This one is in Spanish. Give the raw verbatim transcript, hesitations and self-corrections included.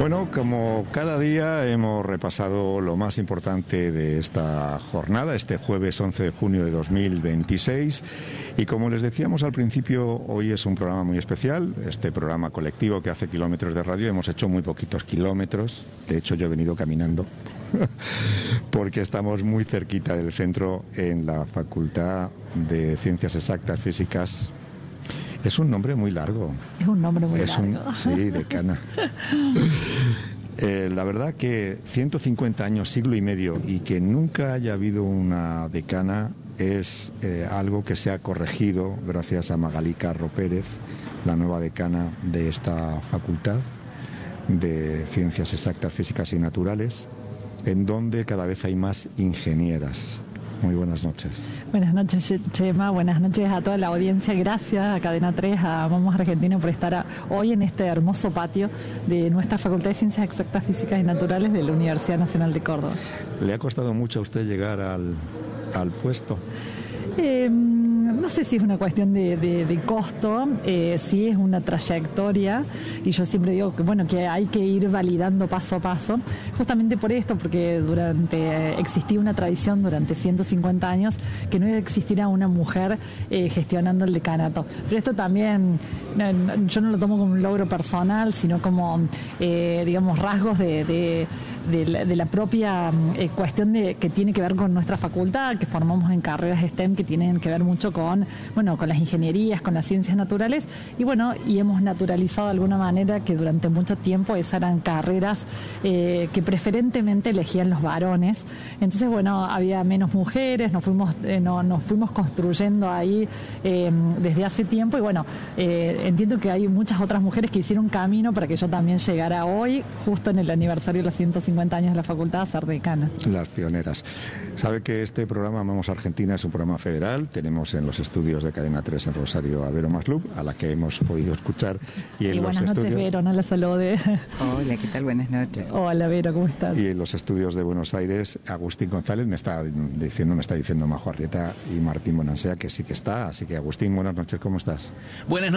Bueno, como cada día hemos repasado lo más importante de esta jornada, este jueves once de junio de dos mil veintiséis, y como les decíamos al principio, hoy es un programa muy especial, este programa colectivo que hace kilómetros de radio. Hemos hecho muy poquitos kilómetros, de hecho yo he venido caminando, porque estamos muy cerquita del centro en la Facultad de Ciencias Exactas Físicas. Es un nombre muy largo. Es un nombre muy es largo. Un, sí, decana. eh, la verdad que ciento cincuenta años, siglo y medio, y que nunca haya habido una decana es eh, algo que se ha corregido gracias a Magalí Carro Pérez, la nueva decana de esta facultad de Ciencias Exactas, Físicas y Naturales, en donde cada vez hay más ingenieras. Muy buenas noches. Buenas noches, Chema. Buenas noches a toda la audiencia. Gracias a Cadena tres, a Vamos Argentina, por estar a, hoy en este hermoso patio de nuestra Facultad de Ciencias Exactas, Físicas y Naturales de la Universidad Nacional de Córdoba. ¿Le ha costado mucho a usted llegar al, al puesto? Eh, no sé si es una cuestión de, de, de costo, eh, sí es una trayectoria, y yo siempre digo que bueno, que hay que ir validando paso a paso, justamente por esto, porque durante existía una tradición durante ciento cincuenta años que no existiera una mujer eh, gestionando el decanato. Pero esto también, no, yo no lo tomo como un logro personal, sino como eh, digamos rasgos de, de De la, de la propia eh, cuestión de, que tiene que ver con nuestra facultad, que formamos en carreras STEM que tienen que ver mucho con, bueno, con las ingenierías, con las ciencias naturales, y bueno, y hemos naturalizado de alguna manera que durante mucho tiempo esas eran carreras eh, que preferentemente elegían los varones. Entonces, bueno, había menos mujeres, nos fuimos, eh, no, nos fuimos construyendo ahí eh, desde hace tiempo, y bueno, eh, entiendo que hay muchas otras mujeres que hicieron camino para que yo también llegara hoy, justo en el aniversario de los ciento cincuenta años de la facultad, a ser decana. Las pioneras. Sabe que este programa Vamos Argentina es un programa federal. Tenemos en los estudios de Cadena tres en Rosario a Vero Maslub, a la que hemos podido escuchar. Y sí, en buenas los noches, estudios... Vero, no la salude. Hola, ¿qué tal? Buenas noches. Hola, Vero, ¿cómo estás? Y en los estudios de Buenos Aires, Agustín González me está diciendo, me está diciendo Majo Arrieta y Martín Bonansea que sí que está. Así que, Agustín, buenas noches, ¿cómo estás? Buenas noches.